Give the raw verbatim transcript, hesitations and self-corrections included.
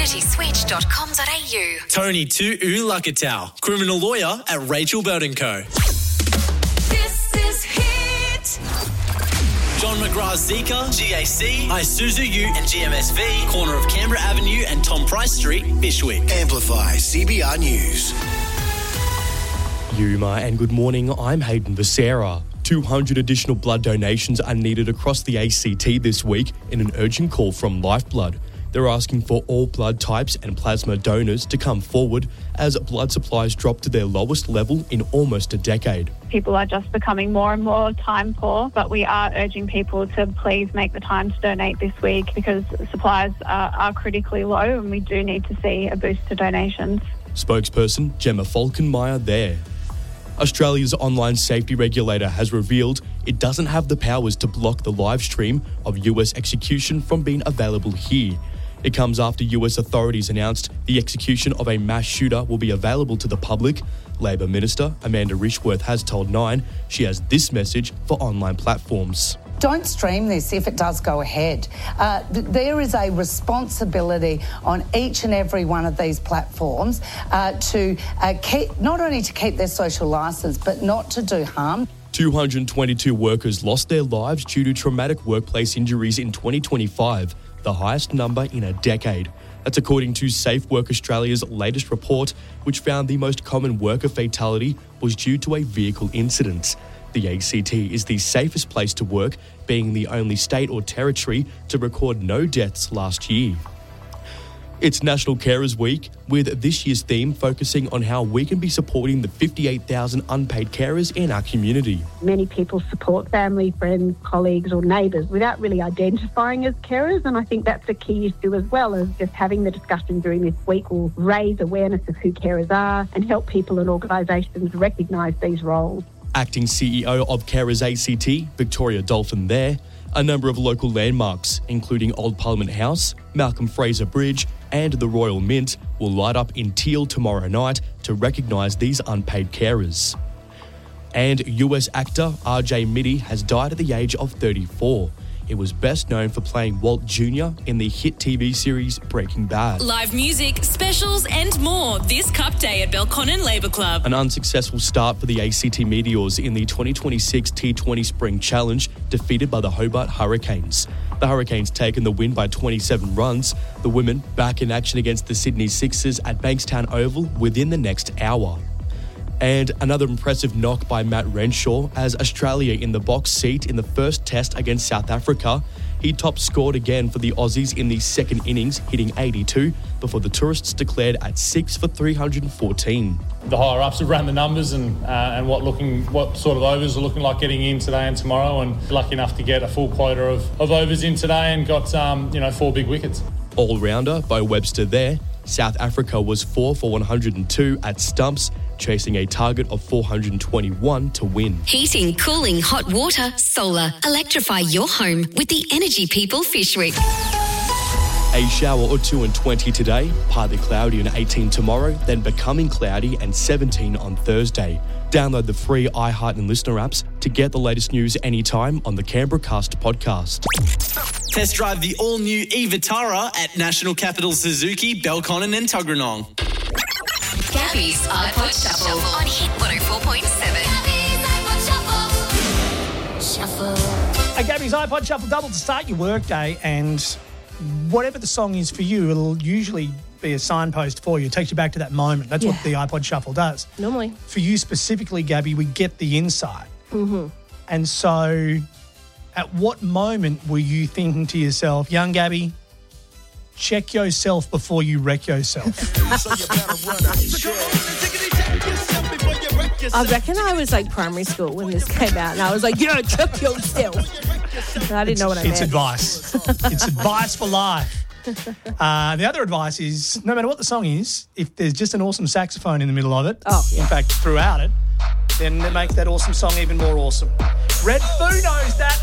community switch dot com dot a u. Tony Tu'u Lakatau, criminal lawyer at Rachel Bird and Co. This is Hit. John McGrath's Zika, G A C, Isuzu U and G M S V, corner of Canberra Avenue and Tom Price Street, Bishwick. Amplify C B R News. Yuma and good morning, I'm Hayden Becerra. two hundred additional blood donations are needed across the A C T this week in an urgent call from Lifeblood. They're asking for all blood types and plasma donors to come forward as blood supplies drop to their lowest level in almost a decade. People are just becoming more and more time poor, but we are urging people to please make the time to donate this week because supplies are, are critically low and we do need to see a boost to donations. Spokesperson Gemma Falkenmeyer there. Australia's online safety regulator has revealed it doesn't have the powers to block the live stream of U S execution from being available here. It comes after U S authorities announced the execution of a mass shooter will be available to the public. Labor Minister Amanda Rishworth has told Nine she has this message for online platforms. Don't stream this if it does go ahead. Uh, th- there is a responsibility on each and every one of these platforms uh, to uh, keep, not only to keep their social licence, but not to do harm. two hundred twenty-two workers lost their lives due to traumatic workplace injuries in twenty twenty-five, the highest number in a decade. That's according to Safe Work Australia's latest report, which found the most common worker fatality was due to a vehicle incident. The A C T is the safest place to work, being the only state or territory to record no deaths last year. It's National Carers Week, with this year's theme focusing on how we can be supporting the fifty-eight thousand unpaid carers in our community. Many people support family, friends, colleagues or neighbours without really identifying as carers, and I think that's a key issue as well, as just having the discussion during this week will raise awareness of who carers are and help people and organisations recognise these roles. Acting C E O of Carers A C T, Victoria Dolphin there. A number of local landmarks, including Old Parliament House, Malcolm Fraser Bridge and the Royal Mint, will light up in teal tomorrow night to recognise these unpaid carers. And U S actor R J Mitte has died at the age of thirty-four. He was best known for playing Walt Junior in the hit T V series Breaking Bad. Live music, specials and more this Cup Day at Belconnen Labour Club. An unsuccessful start for the A C T Meteors in the twenty twenty-six T twenty Spring Challenge, defeated by the Hobart Hurricanes. The Hurricanes taken the win by twenty-seven runs. The women back in action against the Sydney Sixers at Bankstown Oval within the next hour. And another impressive knock by Matt Renshaw as Australia in the box seat in the first test against South Africa. He top scored again for the Aussies in the second innings, hitting eighty-two, before the tourists declared at six for three hundred fourteen. The higher-ups have ran the numbers and uh, and what looking what sort of overs are looking like getting in today and tomorrow, and lucky enough to get a full quota of, of overs in today and got um, you know four big wickets. All-rounder Bo Webster there. South Africa was four for one hundred two at stumps, chasing a target of four hundred twenty-one to win. Heating, cooling, hot water, solar. Electrify your home with the Energy People Fishwick. A shower or two and twenty today, partly cloudy and eighteen tomorrow, then becoming cloudy and seventeen on Thursday. Download the free iHeart and Listener apps to get the latest news anytime on the Canberra Cast podcast. Test drive the all-new e-Vitara at National Capital Suzuki, Belconnen and Tuggeranong. Gabby's iPod Shuffle on Hit one oh four point seven. Gabby's iPod Shuffle. Shuffle. A Gabby's iPod Shuffle double to start your workday, and whatever the song is for you, it'll usually be a signpost for you. It takes you back to that moment. That's yeah. what the iPod Shuffle does. Normally. For you specifically, Gabby, we get the insight. Mm-hmm. And so at what moment were you thinking to yourself, young Gabby, check yourself before you wreck yourself? I reckon I was like primary school when this came out, and I was like, yeah, check yourself. But I didn't it's, know what I it's meant. Advice. It's advice for life. Uh, the other advice is, no matter what the song is, if there's just an awesome saxophone in the middle of it, oh, yeah. in fact, throughout it, then it makes that awesome song even more awesome. Red Foo knows that.